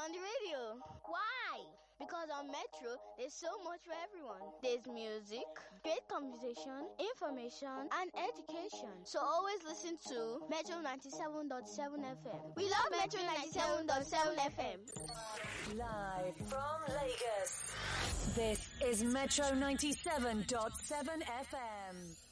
on the radio. Why? Because on Metro, there's so much for everyone. There's music, great conversation, information, and education. So always listen to Metro 97.7 FM. We love Metro 97.7 FM. Live from Lagos, this is Metro 97.7 FM.